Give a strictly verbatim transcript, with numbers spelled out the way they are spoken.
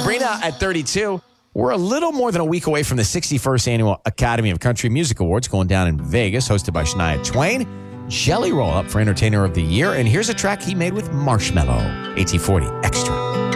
Sabrina at thirty-two. We're a little more than a week away from the sixty-first Annual Academy of Country Music Awards going down in Vegas, hosted by Shania Twain. Jelly Roll up for Entertainer of the Year. And here's a track he made with Marshmello. eighteen forty X